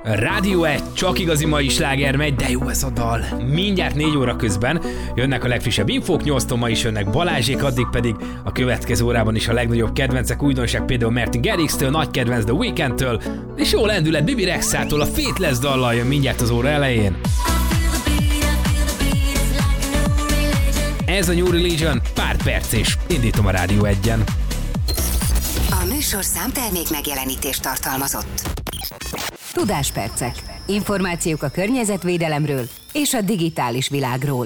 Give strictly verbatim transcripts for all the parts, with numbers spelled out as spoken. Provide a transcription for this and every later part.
Rádió egy, csak igazi mai sláger megy, de jó ez a dal. Mindjárt négy óra közben jönnek a legfrissebb infók, nyolctól ma is jönnek Balázsék, addig pedig a következő órában is a legnagyobb kedvencek, újdonság például Martin Garrix-től, nagy kedvenc The Weekndtől, és jó lendület Bibi Rexától, a Faithless dallal jön mindjárt az óra elején. Ez a New Religion, pár perc és indítom a Rádió egyen. A műsor számtermék megjelenítést tartalmazott. Tudáspercek. Információk a környezetvédelemről és a digitális világról.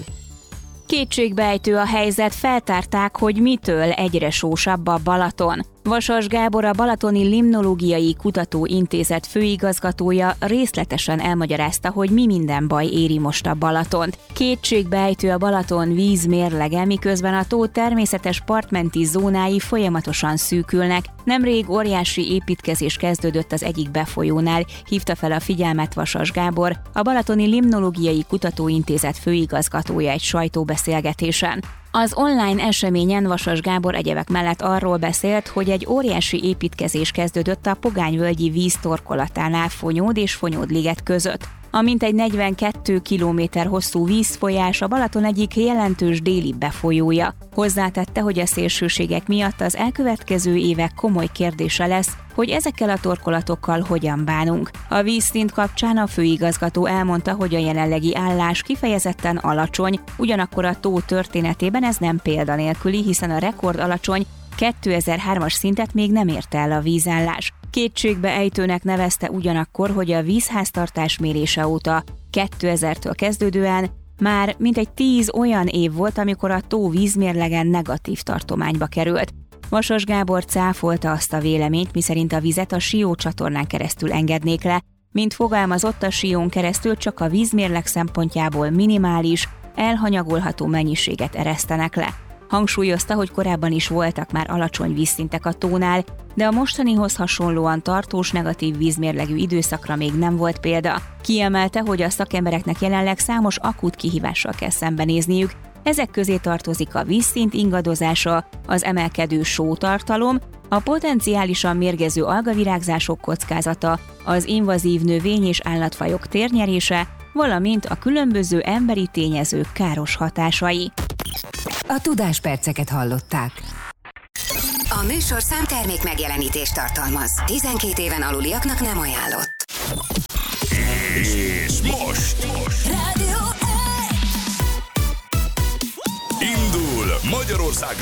Kétségbeejtő a helyzet, feltárták, hogy mitől egyre sósabb a Balaton. Vasas Gábor, a Balatoni Limnológiai Kutatóintézet főigazgatója részletesen elmagyarázta, hogy mi minden baj éri most a Balatont. Kétségbeejtő a Balaton vízmérlege, miközben a tó természetes partmenti zónái folyamatosan szűkülnek. Nemrég óriási építkezés kezdődött az egyik befolyónál, hívta fel a figyelmet Vasas Gábor, a Balatoni Limnológiai Kutatóintézet főigazgatója egy sajtóbeszélgetésen. Az online eseményen Vasas Gábor egyebek mellett arról beszélt, hogy egy óriási építkezés kezdődött a Pogányvölgyi víz torkolatánál Fonyód és Fonyód-liget között. A mintegy negyvenkét kilométer hosszú vízfolyás a Balaton egyik jelentős déli befolyója. Hozzátette, hogy a szélsőségek miatt az elkövetkező évek komoly kérdése lesz, hogy ezekkel a torkolatokkal hogyan bánunk. A vízszint kapcsán a főigazgató elmondta, hogy a jelenlegi állás kifejezetten alacsony, ugyanakkor a tó történetében ez nem példanélküli, hiszen a rekord alacsony kétezer-hármas szintet még nem érte el a vízállás. Kétségbeejtőnek nevezte ugyanakkor, hogy a vízháztartás mérése óta kétezertől kezdődően már mintegy tíz olyan év volt, amikor a tó vízmérlegen negatív tartományba került. Vasas Gábor cáfolta azt a véleményt, miszerint a vizet a Sió csatornán keresztül engednék le, mint fogalmazott, a Sion keresztül csak a vízmérleg szempontjából minimális, elhanyagolható mennyiséget eresztenek le. Hangsúlyozta, hogy korábban is voltak már alacsony vízszintek a tónál, de a mostanihoz hasonlóan tartós negatív vízmérlegű időszakra még nem volt példa. Kiemelte, hogy a szakembereknek jelenleg számos akut kihívással kell szembenézniük. Ezek közé tartozik a vízszint ingadozása, az emelkedő sótartalom, a potenciálisan mérgező algavirágzások kockázata, az invazív növény- és állatfajok térnyerése, valamint a különböző emberi tényezők káros hatásai. A tudásperceket hallották. A műsor számtermék megjelenítést tartalmaz. tizenkét éven aluliaknak nem ajánlott. És most, most. Indul Magyarország